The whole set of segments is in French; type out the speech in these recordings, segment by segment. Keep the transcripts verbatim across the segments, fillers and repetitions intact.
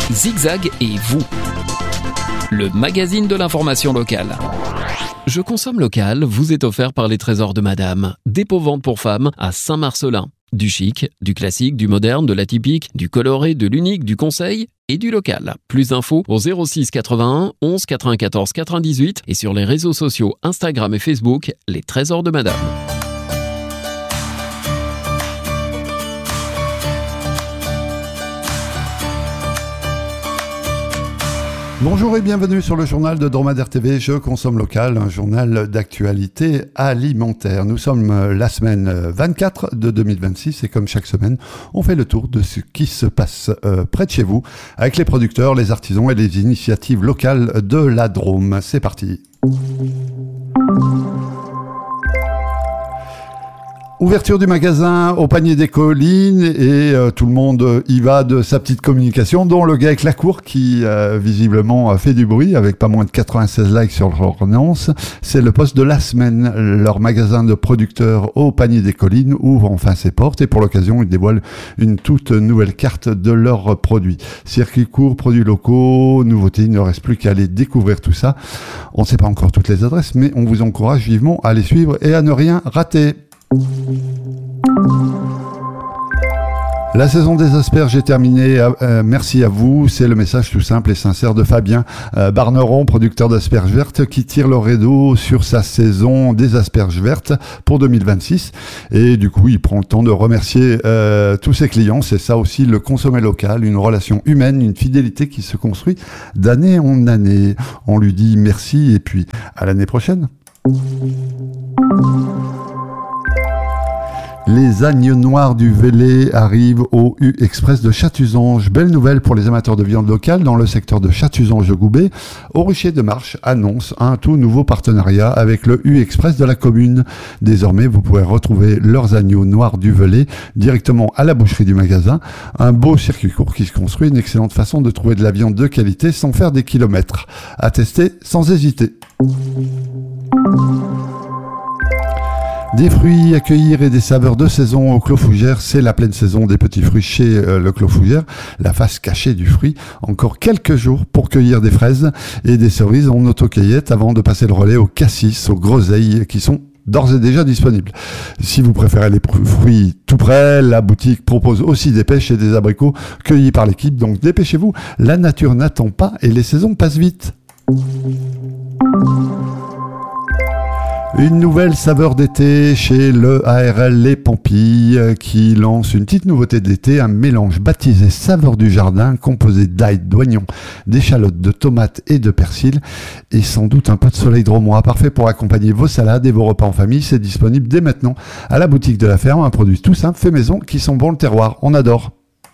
Zigzag et vous. Le magazine de l'information locale. Je consomme local vous est offert par les Trésors de Madame. Dépôt-vente pour femmes à Saint-Marcelin. Du chic, du classique, du moderne, de l'atypique, du coloré, de l'unique, du conseil et du local. Plus d'infos au zéro six quatre-vingt-un onze quatre-vingt-quatorze quatre-vingt-dix-huit et sur les réseaux sociaux Instagram et Facebook, les Trésors de Madame. Bonjour et bienvenue sur le journal de Dromadaire T V, Je consomme local, un journal d'actualité alimentaire. Nous sommes la semaine vingt-quatre de deux mille vingt-six et comme chaque semaine, on fait le tour de ce qui se passe euh, près de chez vous avec les producteurs, les artisans et les initiatives locales de la Drôme. C'est parti. Ouverture du magasin au Panier des Collines et euh, tout le monde y va de sa petite communication, dont le gars avec la cour qui euh, visiblement a fait du bruit avec pas moins de quatre-vingt-seize likes sur leur annonce. C'est le post de la semaine. Leur magasin de producteurs au Panier des Collines ouvre enfin ses portes et pour l'occasion ils dévoilent une toute nouvelle carte de leurs produits. Circuit court, produits locaux, nouveautés, il ne reste plus qu'à aller découvrir tout ça. On ne sait pas encore toutes les adresses mais on vous encourage vivement à les suivre et à ne rien rater. La saison des asperges est terminée, euh, merci à vous, c'est le message tout simple et sincère de Fabien euh, Barneron, producteur d'asperges vertes, qui tire le rideau sur sa saison des asperges vertes pour deux mille vingt-six et du coup il prend le temps de remercier euh, tous ses clients. C'est ça aussi le consommer local, une relation humaine, une fidélité qui se construit d'année en année. On lui dit merci et puis à l'année prochaine. Les agnes noirs du Velay arrivent au U-Express de Chatuzange. Belle nouvelle pour les amateurs de viande locale dans le secteur de Chatuzange-Goubet. Au Rucher de Marche annonce un tout nouveau partenariat avec le U-Express de la commune. Désormais, vous pourrez retrouver leurs agneaux noirs du Velay directement à la boucherie du magasin. Un beau circuit court qui se construit, une excellente façon de trouver de la viande de qualité sans faire des kilomètres. À tester sans hésiter. Des fruits à cueillir et des saveurs de saison au Clos Fougères, c'est la pleine saison des petits fruits chez euh, le Clos Fougères, la face cachée du fruit. Encore quelques jours pour cueillir des fraises et des cerises en autocueillette avant de passer le relais aux cassis, aux groseilles qui sont d'ores et déjà disponibles. Si vous préférez les fruits tout près, la boutique propose aussi des pêches et des abricots cueillis par l'équipe, donc dépêchez-vous, la nature n'attend pas et les saisons passent vite. Une nouvelle saveur d'été chez le A R L Les Pampilles qui lance une petite nouveauté d'été, un mélange baptisé saveur du jardin composé d'ail, d'oignons, d'échalotes, de tomates et de persil et sans doute un peu de soleil drômois, parfait pour accompagner vos salades et vos repas en famille. C'est disponible dès maintenant à la boutique de la ferme, un produit tout simple fait maison qui sent bon le terroir, on adore.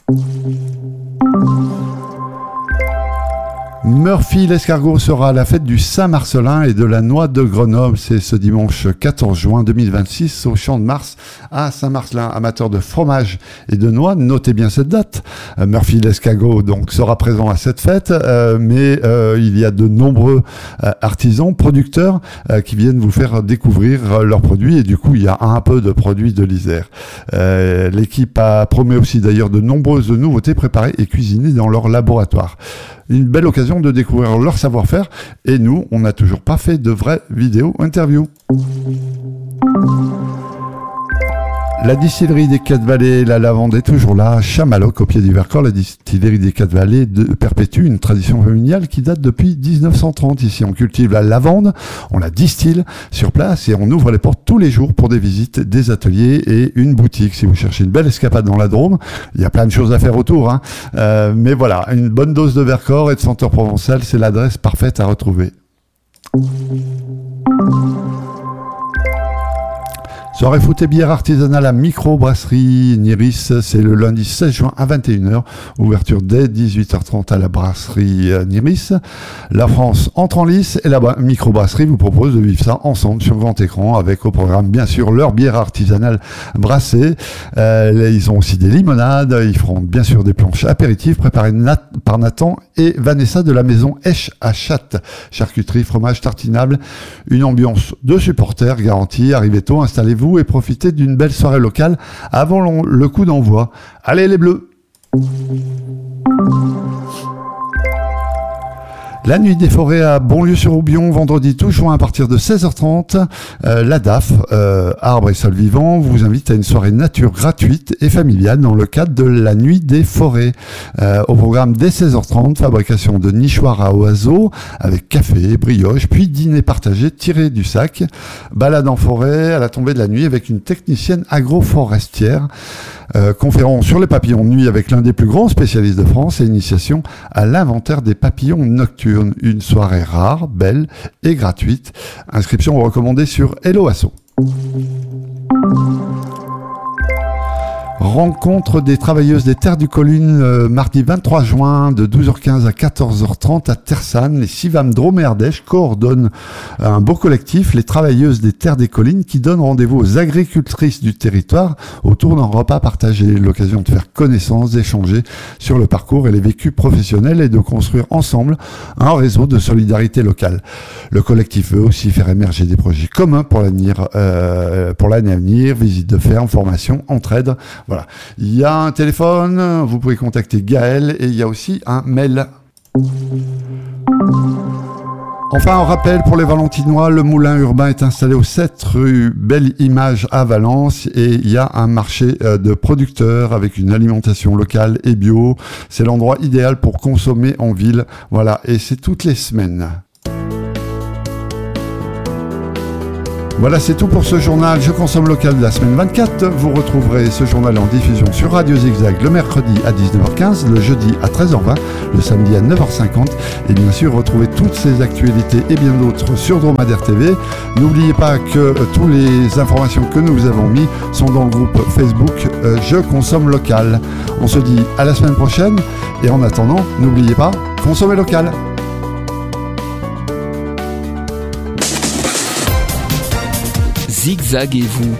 Murphy l'escargot sera à la fête du Saint-Marcelin et de la noix de Grenoble. C'est ce dimanche quatorze juin deux mille vingt-six au Champ de Mars à Saint-Marcelin. Amateur de fromage et de noix, notez bien cette date. Euh, Murphy l'escargot donc sera présent à cette fête, euh, mais euh, il y a de nombreux euh, artisans, producteurs euh, qui viennent vous faire découvrir euh, leurs produits et du coup il y a un peu de produits de l'Isère. Euh, l'équipe a promis aussi d'ailleurs de nombreuses nouveautés préparées et cuisinées dans leur laboratoire. Une belle occasion de découvrir leur savoir-faire et nous, on n'a toujours pas fait de vraies vidéos interviews. La distillerie des Quatre-Vallées, la lavande est toujours là. Chamaloc, au pied du Vercors, la distillerie des Quatre-Vallées de, perpétue une tradition familiale qui date depuis dix-neuf cent trente. Ici, on cultive la lavande, on la distille sur place et on ouvre les portes tous les jours pour des visites, des ateliers et une boutique. Si vous cherchez une belle escapade dans la Drôme, il y a plein de choses à faire autour. Hein. Euh, mais voilà, une bonne dose de Vercors et de senteur provençale, c'est l'adresse parfaite à retrouver. Soirée foot et bière artisanale à micro-brasserie Niris, c'est le lundi seize juin à vingt et une heures. Ouverture dès dix-huit heures trente à la brasserie Niris. La France entre en lice et la micro-brasserie vous propose de vivre ça ensemble sur grand écran avec au programme bien sûr leur bière artisanale brassée. Euh, ils ont aussi des limonades, ils feront bien sûr des planches apéritives préparées nat- par Nathan et Vanessa de la maison Esch à Chatte. Charcuterie, fromage, tartinable, une ambiance de supporters garantie. Arrivez tôt, installez-vous et profitez d'une belle soirée locale avant le coup d'envoi. Allez les Bleus! La nuit des forêts à Bonlieu-sur-Roubion, vendredi douze juin à partir de seize heures trente. Euh, la D A F, euh, Arbres et Sols Vivants, vous invite à une soirée nature gratuite et familiale dans le cadre de la nuit des forêts. Euh, au programme dès seize heures trente, fabrication de nichoirs à oiseaux avec café, brioche, puis dîner partagé tiré du sac. Balade en forêt à la tombée de la nuit avec une technicienne agroforestière. Euh, conférence sur les papillons de nuit avec l'un des plus grands spécialistes de France et initiation à l'inventaire des papillons nocturnes. Une soirée rare, belle et gratuite. Inscription recommandée sur Hello Asso. Rencontre des travailleuses des Terres du Collin euh, mardi vingt-trois juin de douze heures quinze à quatorze heures trente à Tersanne. Les Sivam Drôme et Ardèche coordonnent un beau collectif, les travailleuses des Terres des Collines, qui donnent rendez-vous aux agricultrices du territoire autour d'un repas partagé. L'occasion de faire connaissance, d'échanger sur le parcours et les vécus professionnels et de construire ensemble un réseau de solidarité locale. Le collectif veut aussi faire émerger des projets communs pour l'avenir, euh, pour l'année à venir, visite de ferme, formation, entraide. Voilà. Il y a un téléphone, vous pouvez contacter Gaël et il y a aussi un mail. Enfin, un rappel pour les Valentinois, le moulin urbain est installé au sept rue Belle Image à Valence et il y a un marché de producteurs avec une alimentation locale et bio. C'est l'endroit idéal pour consommer en ville. Voilà, et c'est toutes les semaines. Voilà, c'est tout pour ce journal Je consomme local de la semaine vingt-quatre. Vous retrouverez ce journal en diffusion sur Radio Zigzag le mercredi à dix-neuf heures quinze, le jeudi à treize heures vingt, le samedi à neuf heures cinquante. Et bien sûr, retrouvez toutes ces actualités et bien d'autres sur Dromadaire T V. N'oubliez pas que euh, toutes les informations que nous vous avons mis sont dans le groupe Facebook euh, Je consomme local. On se dit à la semaine prochaine et en attendant, n'oubliez pas, consommez local. Zigzag et vous.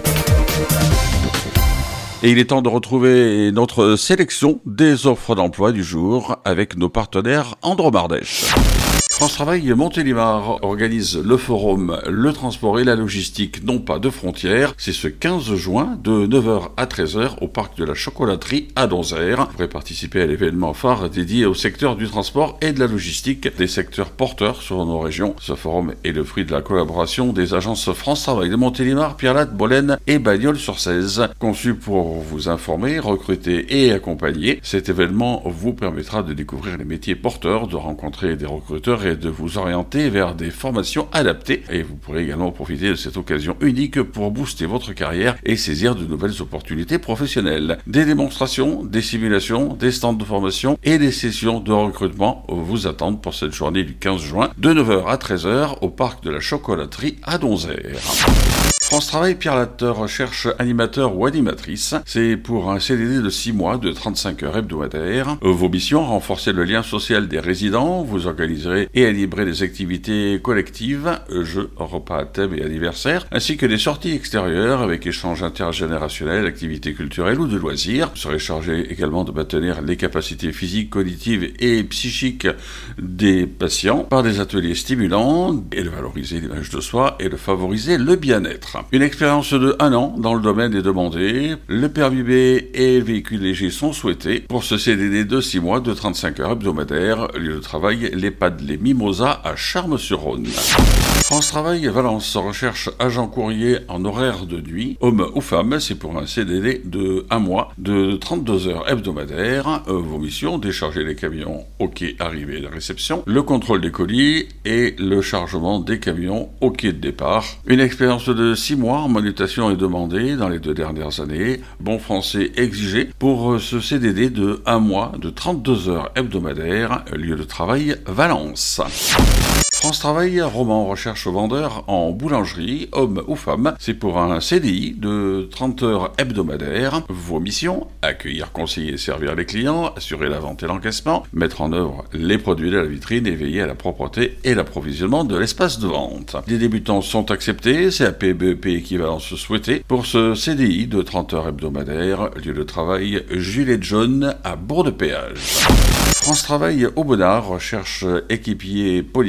Et il est temps de retrouver notre sélection des offres d'emploi du jour avec nos partenaires Andromardèche. France Travail Montélimar organise le forum Le transport et la logistique n'ont pas de frontières. C'est ce quinze juin de neuf heures à treize heures au parc de la chocolaterie à Donzère. Vous pourrez participer à l'événement phare dédié au secteur du transport et de la logistique, des secteurs porteurs sur nos régions. Ce forum est le fruit de la collaboration des agences France Travail de Montélimar, Pierre-Latte, Bolène et Bagnols-sur-Cèze. Conçu pour vous informer, recruter et accompagner, cet événement vous permettra de découvrir les métiers porteurs, de rencontrer des recruteurs et de vous orienter vers des formations adaptées. Et vous pourrez également profiter de cette occasion unique pour booster votre carrière et saisir de nouvelles opportunités professionnelles. Des démonstrations, des simulations, des stands de formation et des sessions de recrutement vous attendent pour cette journée du quinze juin de neuf heures à treize heures au parc de la chocolaterie à Donzère. France Travail Pierre-Latte recherche animateur ou animatrice. C'est pour un C D D de six mois de trente-cinq heures hebdomadaires. Vos missions, renforcer le lien social des résidents. Vous organiserez et animerez des activités collectives, jeux, repas à thème et anniversaires, ainsi que des sorties extérieures avec échanges intergénérationnels, activités culturelles ou de loisirs. Vous serez chargé également de maintenir les capacités physiques, cognitives et psychiques des patients par des ateliers stimulants et de valoriser l'image de soi et de favoriser le bien-être. Une expérience de un an dans le domaine est demandée. Le permis B et le véhicule léger sont souhaités. Pour ce C D D de six mois de trente-cinq heures hebdomadaires, lieu de travail, l'EHPAD Les Mimosas à Charmes-sur-Rhône. France Travail Valence recherche agent courrier en horaire de nuit, homme ou femme. C'est pour un C D D de un mois de trente-deux heures hebdomadaires. Euh, vos missions, décharger les camions au quai arrivée et de réception, le contrôle des colis et le chargement des camions au quai de départ. Une expérience de six mois en manutention est demandée dans les deux dernières années. Bon français exigé pour ce C D D de un mois de trente-deux heures hebdomadaires, lieu de travail Valence. France Travail Roman recherche vendeur en boulangerie, homme ou femme. C'est pour un C D I de trente heures hebdomadaires. Vos missions, accueillir, conseiller et servir les clients, assurer la vente et l'encaissement, mettre en œuvre les produits de la vitrine et veiller à la propreté et l'approvisionnement de l'espace de vente. Les débutants sont acceptés, C A P, B E P équivalence souhaitée pour ce C D I de trente heures hebdomadaires, lieu de travail Juliette Jaune à Bourg-de-Péage. France Travail Aubenas recherche équipier polyvalent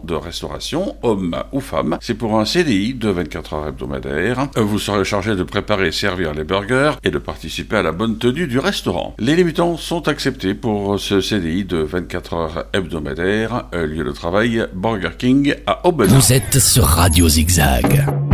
de restauration, homme ou femme. C'est pour un C D I de vingt-quatre heures hebdomadaires. Vous serez chargé de préparer et servir les burgers et de participer à la bonne tenue du restaurant. Les débutants sont acceptés pour ce C D I de vingt-quatre heures hebdomadaires. Lieu de travail, Burger King à Aubenas. Vous êtes sur Radio Zigzag.